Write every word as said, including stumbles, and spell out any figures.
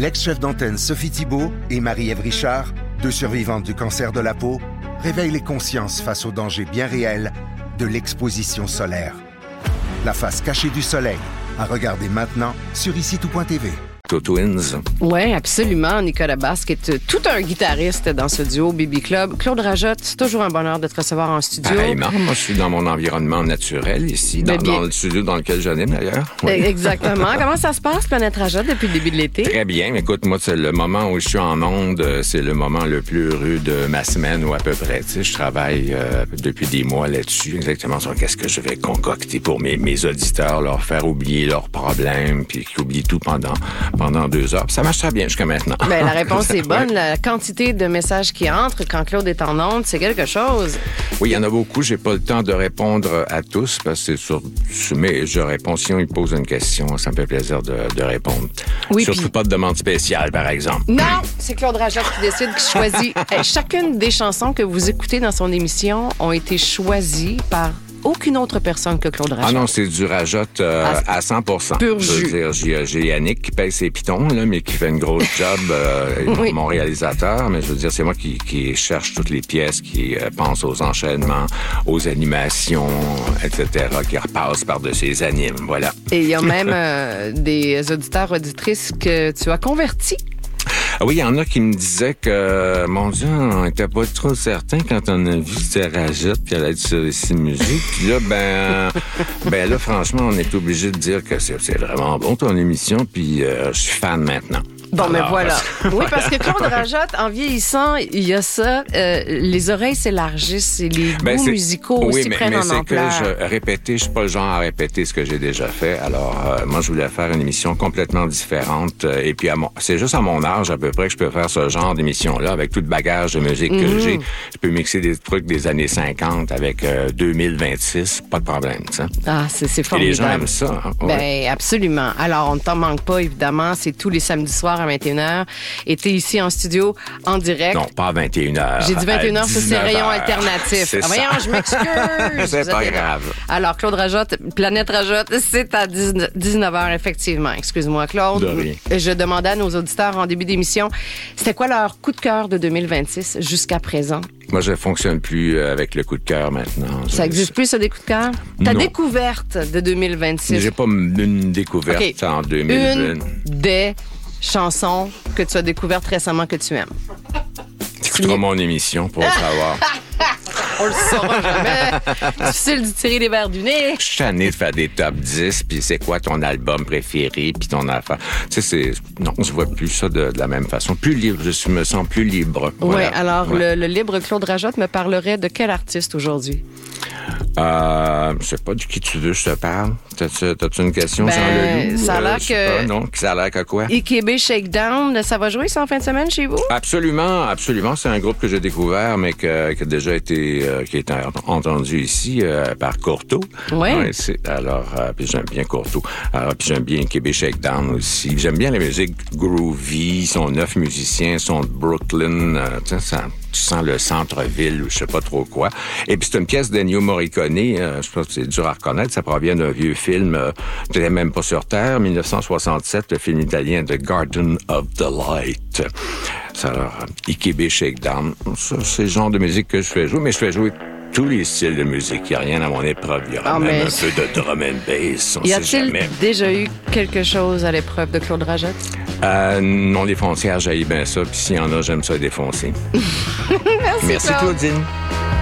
L'ex-chef d'antenne Sophie Thibault et Marie-Ève Richard, deux survivantes du cancer de la peau, réveillent les consciences face aux dangers bien réels de l'exposition solaire. La face cachée du soleil, à regarder maintenant sur ici tout point t v. Twins. Oui, absolument. Nicolas Basque est tout un guitariste dans ce duo B B Club. Claude Rajotte, c'est toujours un bonheur de te recevoir en studio. Pareillement. Moi, je suis dans mon environnement naturel ici, dans, dans le studio dans lequel j'anime d'ailleurs. Oui. Exactement. Comment ça se passe, Planète Rajotte, depuis le début de l'été? Très bien. Écoute, moi, c'est le moment où je suis en onde, c'est le moment le plus heureux de ma semaine ou à peu près. Tu sais, je travaille euh, depuis des mois là-dessus, exactement sur qu'est-ce que je vais concocter pour mes, mes auditeurs, leur faire oublier leurs problèmes, puis qu'ils oublient tout pendant pendant deux heures. Puis ça marche très bien jusqu'à maintenant. Bien, la réponse est bonne. La quantité de messages qui entrent quand Claude est en onde, c'est quelque chose. Oui, il y en a beaucoup. J'ai pas le temps de répondre à tous parce que c'est sur... Mais je réponds. Si on me pose une question, ça me fait plaisir de, de répondre. Oui, surtout puis... pas de demande spéciale, par exemple. Non! C'est Claude Rajotte qui décide, qui choisit. Chacune des chansons que vous écoutez dans son émission ont été choisies par aucune autre personne que Claude Rajotte. Ah non, c'est du Rajotte euh, à, à cent pour cent. Pur je veux jus. dire, j'ai, j'ai Yannick qui paye ses pitons, là, mais qui fait une grosse job, euh, oui. Mon réalisateur. Mais je veux dire, c'est moi qui, qui cherche toutes les pièces, qui euh, pense aux enchaînements, aux animations, et cetera, qui repasse par-dessus les animes, voilà. Et il y a même euh, des auditeurs, auditrices que tu as convertis. Ah oui, il y en a qui me disaient que, mon Dieu, on n'était pas trop certain quand on a vu c'était Rajotte qu'elle allait être sur ici musique. Puis là, ben, ben là, franchement, on est obligé de dire que c'est, c'est vraiment bon ton émission, puis euh, je suis fan maintenant. Bon, mais voilà. Oui, parce que Claude Rajotte, en vieillissant, il y a ça, euh, les oreilles s'élargissent et les ben, goûts c'est... musicaux oui, aussi mais, prennent mais en c'est ampleur. Que je répétais, je suis pas le genre à répéter ce que j'ai déjà fait. Alors, euh, moi, je voulais faire une émission complètement différente. Euh, et puis, à mon... c'est juste à mon âge, à peu près, que je peux faire ce genre d'émission-là, avec tout le bagage de musique mm-hmm. que j'ai. Je peux mixer des trucs des années cinquante avec euh, deux mille vingt-six, pas de problème, ça. Ah, c'est, c'est formidable. Et les gens aiment ça. Hein? Ouais. Ben, absolument. Alors, on ne t'en manque pas, évidemment. C'est tous les samedis soirs à vingt et une heures. Et t'es ici en studio, en direct. Non, pas à vingt et une heures. J'ai dit vingt et une heures, c'est ces rayons alternatifs. C'est ah, voyons, ça. je m'excuse. C'est pas grave. Alors, Claude Rajotte, Planète Rajotte, c'est à dix-neuf heures, effectivement. Excuse-moi, Claude. De rien. Je demandais à nos auditeurs en début d'émission, c'était quoi leur coup de cœur de deux mille vingt-six jusqu'à présent? Moi, je ne fonctionne plus avec le coup de cœur maintenant. Ça n'existe je... plus, ce des coups de cœur? Ta découverte de deux mille vingt-six. J'ai pas une découverte okay. en deux mille vingt. Une des chansons que tu as découvertes récemment que tu aimes. Tu écouteras mon émission pour le savoir. On le saura jamais. Difficile de tirer les verres du nez. Je suis tanné de faire des top dix, puis c'est quoi ton album préféré, puis ton affaire. Tu sais, c'est... Non, je vois plus ça de, de la même façon. Plus libre, je me sens plus libre. Oui, voilà. alors ouais. le, le libre Claude Rajotte me parlerait de quel artiste aujourd'hui? Euh, je sais pas de qui tu veux que je te parle. T'as-tu, t'as-tu une question, ben, Jean Leloup? Ça a l'air euh, que... Pas, non, ça a l'air que quoi? I K B Shakedown, ça va jouer ça en fin de semaine chez vous? Absolument, absolument. C'est un groupe que j'ai découvert, mais que, qui a déjà été, euh, qui a été entendu ici euh, par Courteau. Oui. Ouais, c'est, alors, euh, puis j'aime bien Courteau. Alors, puis j'aime bien I K B Shakedown aussi. J'aime bien la musique groovy. Ils sont neuf musiciens, ils sont de Brooklyn. Euh, tu sais, ça... Tu sens le centre-ville ou je sais pas trop quoi. Et puis c'est une pièce d'Ennio Morricone. Euh, je pense que c'est dur à reconnaître. Ça provient d'un vieux film, euh, peut-être même pas sur Terre, dix-neuf cent soixante-sept, le film italien The Garden of Delight. Ça, alors, I K B Shakedown. Ça, c'est le genre de musique que je fais jouer, mais je fais jouer tous les styles de musique. Il n'y a rien à mon épreuve. Il y aura ah, même un peu de drum and bass. On y a-t-il sait jamais. déjà eu quelque chose à l'épreuve de Claude Rajotte? Euh, non, les foncières, j'haïs bien ça. Puis s'il y en a, j'aime ça défoncer. Merci, Merci, Claude. Claudine.